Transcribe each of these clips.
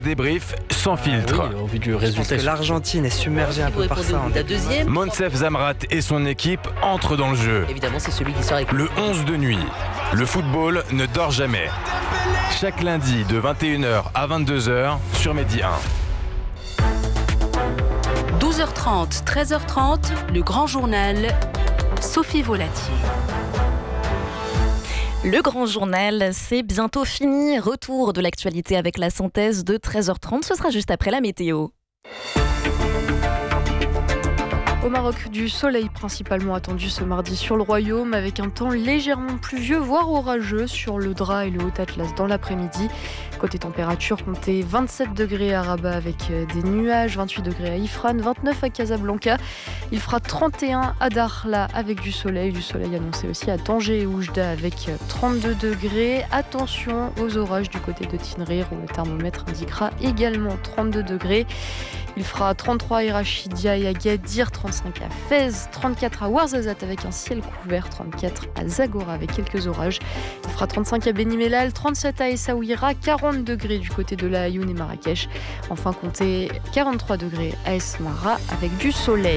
Débrief sans filtre. Oui, au vu du Je résultat. pense que l'Argentine est submergée un peu par ça. La deuxième, Monsef Zamrat et son équipe entrent dans le jeu. évidemment, c'est celui qui sort avec Le 11 de nuit. Le football ne dort jamais. Chaque lundi de 21h à 22h sur Medi 1. 12h30, 13h30, le grand journal, Sophie Volatier. Le grand journal, c'est bientôt fini. Retour de l'actualité avec la synthèse de 13h30. Ce sera juste après la météo. Au Maroc, du soleil principalement attendu ce mardi sur le Royaume, avec un temps légèrement pluvieux, voire orageux sur le Dra et le Haut-Atlas dans l'après-midi. Côté température, comptez 27 degrés à Rabat avec des nuages, 28 degrés à Ifrane, 29 à Casablanca. Il fera 31 à Dakhla avec du soleil annoncé aussi à Tanger et Oujda avec 32 degrés. Attention aux orages du côté de Tinrir où le thermomètre indiquera également 32 degrés. Il fera 33 à Rachidia et à Gadir, 35 à Fès, 34 à Ouarzazate avec un ciel couvert, 34 à Zagora avec quelques orages. Il fera 35 à Beni Mellal, 37 à Essaouira, 40 degrés du côté de La Ayoun et Marrakech. Enfin, comptez 43 degrés à Esmara avec du soleil.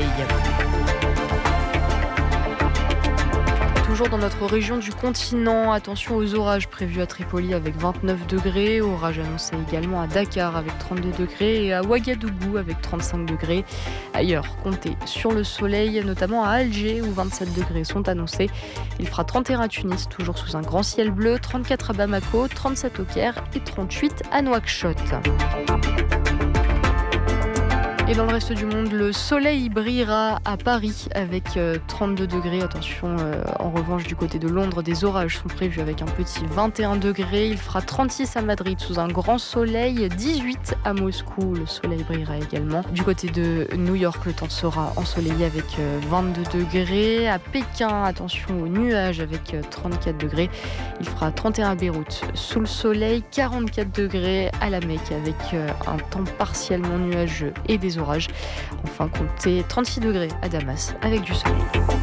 Toujours dans notre région du continent, attention aux orages prévus à Tripoli avec 29 degrés, orages annoncés également à Dakar avec 32 degrés et à Ouagadougou avec 35 degrés. Ailleurs, comptez sur le soleil, notamment à Alger où 27 degrés sont annoncés. Il fera 31 à Tunis, toujours sous un grand ciel bleu, 34 à Bamako, 37 au Caire et 38 à Nouakchott. Et dans le reste du monde, le soleil brillera à Paris avec 32 degrés. Attention, en revanche, du côté de Londres, des orages sont prévus avec un petit 21 degrés. Il fera 36 à Madrid sous un grand soleil, 18 à Moscou. Le soleil brillera également. Du côté de New York, le temps sera ensoleillé avec 22 degrés. À Pékin, attention aux nuages avec 34 degrés. Il fera 31 à Beyrouth sous le soleil, 44 degrés à la Mecque avec un temps partiellement nuageux et des orages. Enfin, comptez 36 degrés à Damas avec du soleil.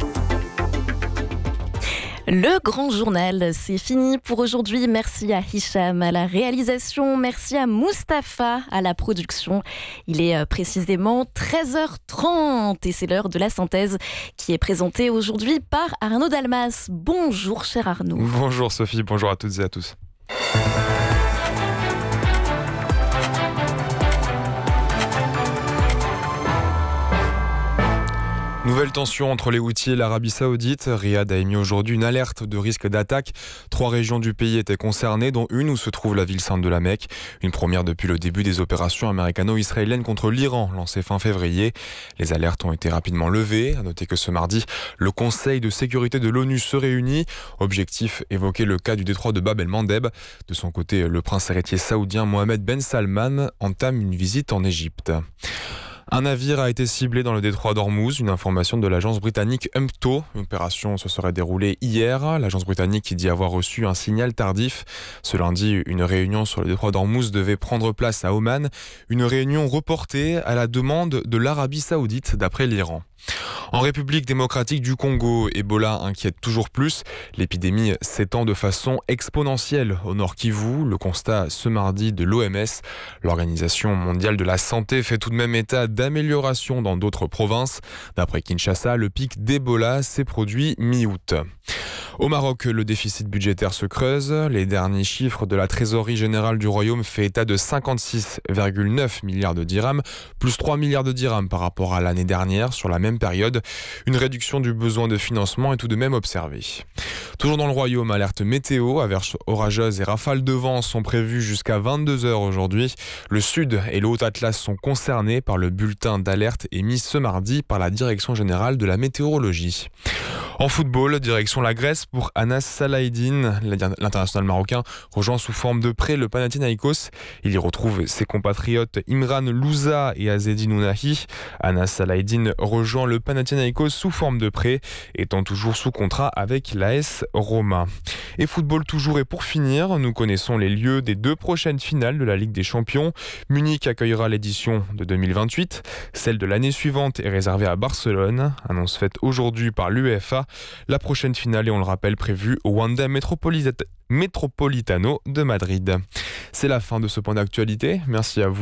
Le grand journal, c'est fini pour aujourd'hui. Merci à Hicham à la réalisation. Merci à Mustapha à la production. Il est précisément 13h30 et c'est l'heure de la synthèse qui est présentée aujourd'hui par Arnaud Dalmas. Bonjour cher Arnaud. Bonjour Sophie, bonjour à toutes et à tous. Nouvelle tension entre les Houthis et l'Arabie Saoudite. Riyad a émis aujourd'hui une alerte de risque d'attaque. 3 régions du pays étaient concernées, dont une où se trouve la ville sainte de la Mecque. Une première depuis le début des opérations américano-israéliennes contre l'Iran, lancées fin février. Les alertes ont été rapidement levées. À noter que ce mardi, le Conseil de sécurité de l'ONU se réunit. Objectif, évoquer le cas du détroit de Bab el-Mandeb. De son côté, le prince héritier saoudien Mohamed Ben Salman entame une visite en Égypte. Un navire a été ciblé dans le détroit d'Ormuz, une information de l'agence britannique UMTO. L'opération se serait déroulée hier. L'agence britannique qui dit avoir reçu un signal tardif. Ce lundi, une réunion sur le détroit d'Ormuz devait prendre place à Oman. Une réunion reportée à la demande de l'Arabie Saoudite, d'après l'Iran. En République démocratique du Congo, Ebola inquiète toujours plus. L'épidémie s'étend de façon exponentielle au Nord Kivu. Le constat ce mardi de l'OMS. L'Organisation mondiale de la santé fait tout de même état d'amélioration dans d'autres provinces. D'après Kinshasa, le pic d'Ebola s'est produit mi-août. Au Maroc, le déficit budgétaire se creuse. Les derniers chiffres de la trésorerie générale du Royaume fait état de 56,9 milliards de dirhams, plus 3 milliards de dirhams par rapport à l'année dernière sur la même période. Une réduction du besoin de financement est tout de même observée. Toujours dans le Royaume, alerte météo, averses orageuses et rafales de vent sont prévues jusqu'à 22h aujourd'hui. Le Sud et le Haut-Atlas sont concernés par le bulletin d'alerte émis ce mardi par la Direction générale de la météorologie. En football, direction la Grèce pour Anas Salahidine. L'international marocain rejoint sous forme de prêt le Panathinaïkos. Il y retrouve ses compatriotes Imran Louza et Azedi Nounahi. Anas Salahidine rejoint le Panathinaïkos sous forme de prêt, étant toujours sous contrat avec l'AS Roma. Et football toujours, et pour finir, nous connaissons les lieux des 2 prochaines finales de la Ligue des Champions. Munich accueillera l'édition de 2028. Celle de l'année suivante est réservée à Barcelone. Annonce faite aujourd'hui par l'UEFA. La prochaine finale, et on le rappelle, rappel, prévu au Wanda Metropolitano de Madrid. C'est la fin de ce point d'actualité. Merci à vous.